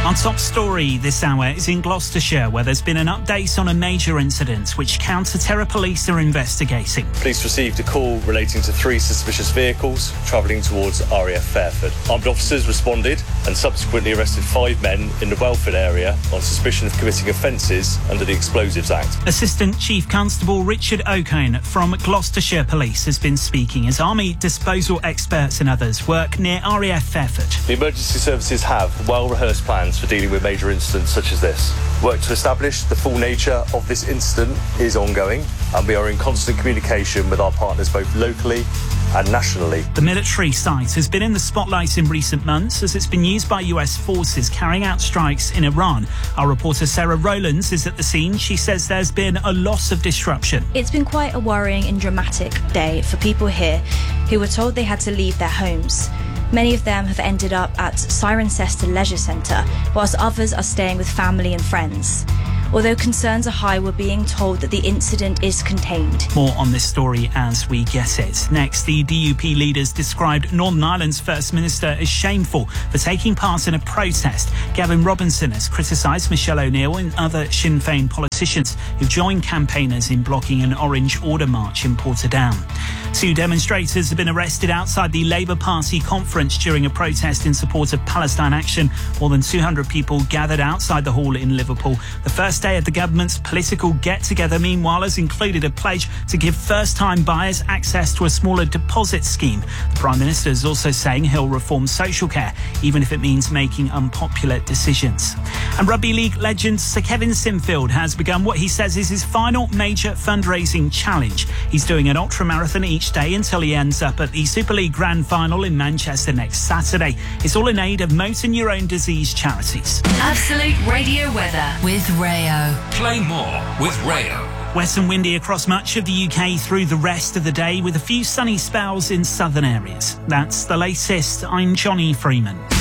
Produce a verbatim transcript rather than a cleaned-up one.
Our top story this hour is in Gloucestershire, where there's been an update on a major incident which counter-terror police are investigating. Police received a call relating to three suspicious vehicles travelling towards R A F Fairford. Armed officers responded and subsequently arrested five men in the Welford area on suspicion of committing offences under the Explosives Act. Assistant Chief Constable Richard O'Kane from Gloucestershire Police has been speaking as army disposal experts and others work near R A F Fairford. The emergency services have well-rehearsed plans for dealing with major incidents such as this. Work to establish the full nature of this incident is ongoing, and we are in constant communication with our partners both locally and nationally. The military site has been in the spotlight in recent months as it's been used by U S forces carrying out strikes in Iran. Our reporter Sarah Rowlands is at the scene. She says there's been a lot of disruption. It's been quite a worrying and dramatic day for people here who were told they had to leave their homes. Many of them have ended up at Cirencester Leisure Centre, whilst others are staying with family and friends. Although concerns are high, we're being told that the incident is contained. More on this story as we get it. Next, the D U P leaders described Northern Ireland's First Minister as shameful for taking part in a protest. Gavin Robinson has criticised Michelle O'Neill and other Sinn Féin politicians who joined campaigners in blocking an Orange Order march in Portadown. Two demonstrators have been arrested outside the Labour Party conference during a protest in support of Palestine Action. More than two hundred people gathered outside the hall in Liverpool. The first day of the government's political get-together, meanwhile, has included a pledge to give first-time buyers access to a smaller deposit scheme. The Prime Minister is also saying he'll reform social care, even if it means making unpopular decisions. And rugby league legend Sir Kevin Sinfield has begun what he says is his final major fundraising challenge. He's doing an ultra-marathon each day until he ends up at the Super League Grand Final in Manchester next Saturday. It's all in aid of motor neurone disease charities. Absolute Radio weather with Rayo. Play more with Rayo. Wet and windy across much of the U K through the rest of the day, with a few sunny spells in southern areas. That's the latest. I'm Johnny Freeman.